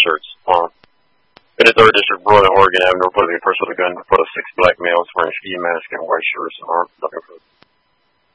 shirts. In the 3rd District, Broad and Oregon Avenue, reporting a person with a gun, put of 6 black males wearing ski masks and white shirts and armed looking for